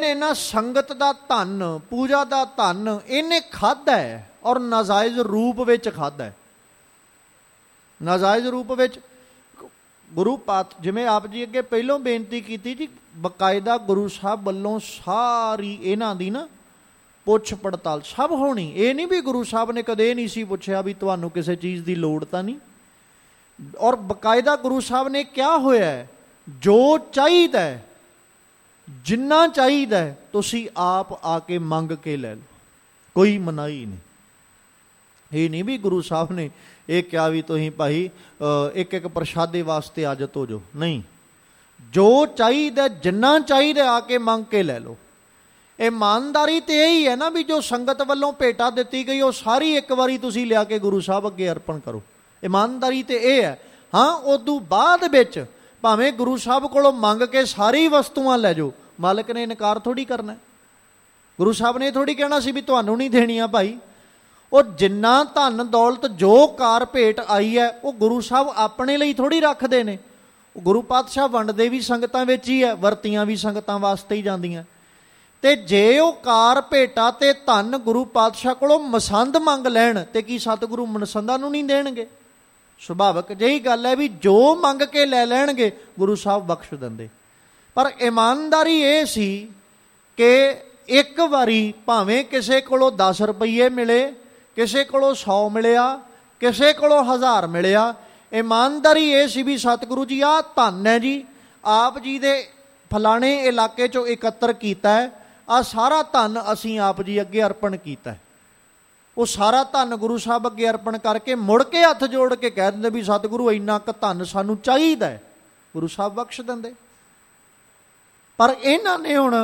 ਇਹਨਾਂ ਸੰਗਤ ਦਾ ਧਨ, ਪੂਜਾ ਦਾ ਧਨ ਇਹਨੇ ਖਾਧਾ ਹੈ, ਔਰ ਨਾਜਾਇਜ਼ ਰੂਪ ਵਿੱਚ ਖਾਧਾ ਹੈ। ਨਾਜਾਇਜ਼ ਰੂਪ ਵਿੱਚ ਗੁਰੂ ਪਾਤ, ਜਿਵੇਂ ਆਪ ਜੀ ਅੱਗੇ ਪਹਿਲੋਂ ਬੇਨਤੀ ਕੀਤੀ ਜੀ, ਬਕਾਇਦਾ ਗੁਰੂ ਸਾਹਿਬ ਵੱਲੋਂ ਸਾਰੀ ਇਹਨਾਂ ਦੀ ਨਾ ਪੁੱਛ ਪੜਤਾਲ ਸਭ ਹੋਣੀ। ਇਹ ਨਹੀਂ ਵੀ ਗੁਰੂ ਸਾਹਿਬ ਨੇ ਕਦੇ ਨਹੀਂ ਸੀ ਪੁੱਛਿਆ ਵੀ ਤੁਹਾਨੂੰ ਕਿਸੇ ਚੀਜ਼ ਦੀ ਲੋੜ ਤਾਂ ਨਹੀਂ। ਔਰ ਬਕਾਇਦਾ ਗੁਰੂ ਸਾਹਿਬ ਨੇ ਕਿਹਾ ਹੋਇਆ ਜੋ ਚਾਹੀਦਾ, ਜਿੰਨਾ ਚਾਹੀਦਾ ਤੁਸੀਂ ਆਪ ਆ ਕੇ ਮੰਗ ਕੇ ਲੈ ਲਓ, ਕੋਈ ਮਨਾਹੀ ਨਹੀਂ। ਇਹ ਨਹੀਂ ਵੀ ਗੁਰੂ ਸਾਹਿਬ ਨੇ ਇਹ ਕਿਹਾ ਵੀ ਤੁਸੀਂ ਭਾਈ ਇੱਕ ਇੱਕ ਪ੍ਰਸ਼ਾਦੇ ਵਾਸਤੇ ਅੱਜ ਤੋਂ ਜੋ ਨਹੀਂ, ਜੋ ਚਾਹੀਦਾ ਜਿੰਨਾ ਚਾਹੀਦਾ ਆ ਕੇ ਮੰਗ ਕੇ ਲੈ ਲਓ। ਇਮਾਨਦਾਰੀ ਤੇ ਇਹੀ ਹੈ ਨਾ ਵੀ ਜੋ ਸੰਗਤ ਵੱਲੋਂ ਭੇਟਾ ਦਿੱਤੀ ਗਈ ਉਹ ਸਾਰੀ ਇੱਕ ਵਾਰੀ ਤੁਸੀਂ ਲਿਆ ਕੇ ਗੁਰੂ ਸਾਹਿਬ ਅੱਗੇ ਅਰਪਣ ਕਰੋ। ਇਮਾਨਦਾਰੀ ਤੇ ਇਹ ਹੈ। ਹਾਂ, ਉਦੋਂ ਬਾਅਦ ਵਿੱਚ ਭਾਵੇਂ ਗੁਰੂ ਸਾਹਿਬ ਕੋਲੋਂ ਮੰਗ ਕੇ ਸਾਰੀ ਵਸਤੂਆਂ ਲੈ ਜਾਓ, ਮਾਲਕ ਨੇ ਇਨਕਾਰ ਥੋੜ੍ਹੀ ਕਰਨਾ। ਗੁਰੂ ਸਾਹਿਬ ਨੇ ਥੋੜ੍ਹੀ ਕਹਿਣਾ ਸੀ ਵੀ ਤੁਹਾਨੂੰ ਨਹੀਂ ਦੇਣੀਆਂ ਭਾਈ। ਉਹ ਜਿੰਨਾ ਧਨ ਦੌਲਤ ਜੋ ਕਾਰ ਭੇਟ ਆਈ ਹੈ ਉਹ ਗੁਰੂ ਸਾਹਿਬ ਆਪਣੇ ਲਈ ਥੋੜ੍ਹੀ ਰੱਖਦੇ ਨੇ। ਉਹ ਗੁਰੂ ਪਾਤਸ਼ਾਹ ਵੰਡਦੇ ਵੀ ਸੰਗਤਾਂ ਵਿੱਚ ਹੀ ਹੈ, ਵਰਤੀਆਂ ਵੀ ਸੰਗਤਾਂ ਵਾਸਤੇ ਹੀ ਜਾਂਦੀਆਂ। ਤੇ ਜੇ ਉਹ ਕਾਰ ਭੇਟਾ ਤੇ ਧਨ ਗੁਰੂ ਪਾਤਸ਼ਾਹ ਕੋਲੋਂ ਮਸੰਦ ਮੰਗ ਲੈਣ ਤੇ ਕੀ ਸਤਿਗੁਰੂ ਮਸੰਦਾਂ ਨੂੰ ਨਹੀਂ ਦੇਣਗੇ? ਸੁਭਾਵਿਕ ਜਿਹੀ ਗੱਲ ਹੈ ਵੀ ਜੋ ਮੰਗ ਕੇ ਲੈ ਲੈਣਗੇ ਗੁਰੂ ਸਾਹਿਬ ਬਖਸ਼ ਦਿੰਦੇ। ਪਰ ਇਮਾਨਦਾਰੀ ਇਹ ਸੀ ਕਿ ਇੱਕ ਵਾਰੀ ਭਾਵੇਂ ਕਿਸੇ ਕੋਲੋਂ 10 ਰੁਪਈਏ ਮਿਲੇ, ਕਿਸੇ ਕੋਲੋਂ 100 ਮਿਲਿਆ, ਕਿਸੇ ਕੋਲੋਂ 1000 ਮਿਲਿਆ, ਇਮਾਨਦਾਰੀ ਇਹ ਸੀ ਵੀ ਸਤਿਗੁਰੂ ਜੀ ਆਹ ਧਨ ਹੈ ਜੀ, ਆਪ ਜੀ ਦੇ ਫਲਾਣੇ ਇਲਾਕੇ 'ਚੋਂ ਇਕੱਤਰ ਕੀਤਾ ਹੈ, ਆਹ ਸਾਰਾ ਧਨ ਅਸੀਂ ਆਪ ਜੀ ਅੱਗੇ ਅਰਪਣ ਕੀਤਾ। ਉਹ ਸਾਰਾ ਧਨ ਗੁਰੂ ਸਾਹਿਬ ਅੱਗੇ ਅਰਪਣ ਕਰਕੇ ਮੁੜ ਕੇ ਹੱਥ ਜੋੜ ਕੇ ਕਹਿ ਦਿੰਦੇ ਵੀ ਸਤਿਗੁਰੂ ਇੰਨਾ ਕੁ ਧਨ ਸਾਨੂੰ ਚਾਹੀਦਾ ਹੈ, ਗੁਰੂ ਸਾਹਿਬ ਬਖਸ਼ ਦਿੰਦੇ। ਪਰ ਇਹਨਾਂ ਨੇ ਹੁਣ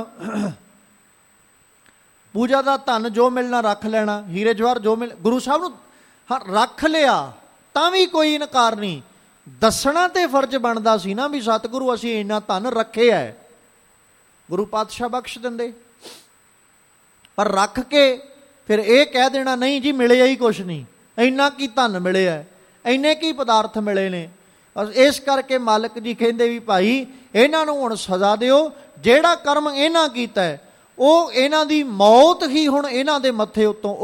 ਪੂਜਾ ਦਾ ਧਨ ਜੋ ਮਿਲਣਾ ਰੱਖ ਲੈਣਾ, ਹੀਰੇ ਜਵਾਹਰ ਜੋ ਮਿਲ ਗੁਰੂ ਸਾਹਿਬ ਨੂੰ ਰੱਖ ਲਿਆ ਤਾਂ ਵੀ ਕੋਈ ਇਨਕਾਰ ਨਹੀਂ। ਦੱਸਣਾ ਤੇ ਫਰਜ਼ ਬਣਦਾ ਸੀ ਨਾ ਵੀ ਸਤਿਗੁਰੂ ਅਸੀਂ ਇੰਨਾ ਧਨ ਰੱਖਿਆ ਹੈ, ਗੁਰੂ ਪਾਤਸ਼ਾਹ ਬਖਸ਼ ਦਿੰਦੇ। ਪਰ ਰੱਖ ਕੇ ਫਿਰ ਇਹ ਕਹਿ ਦੇਣਾ ਨਹੀਂ ਜੀ ਮਿਲਿਆ ਹੀ ਕੁਛ ਨਹੀਂ, ਇੰਨਾ ਕੀ ਧਨ ਮਿਲਿਆ, ਇੰਨੇ ਕੀ ਪਦਾਰਥ ਮਿਲੇ ਨੇ। ਇਸ ਕਰਕੇ ਮਾਲਕ ਜੀ ਕਹਿੰਦੇ ਵੀ ਭਾਈ ਇਹਨਾਂ ਨੂੰ ਹੁਣ ਸਜ਼ਾ ਦਿਓ, ਜਿਹੜਾ ਕਰਮ ਇਹਨਾਂ ਕੀਤਾ ਉਹ ਇਹਨਾਂ ਦੀ ਮੌਤ ਹੀ ਹੁਣ ਇਹਨਾਂ ਦੇ ਮੱਥੇ ਉੱਤੋਂ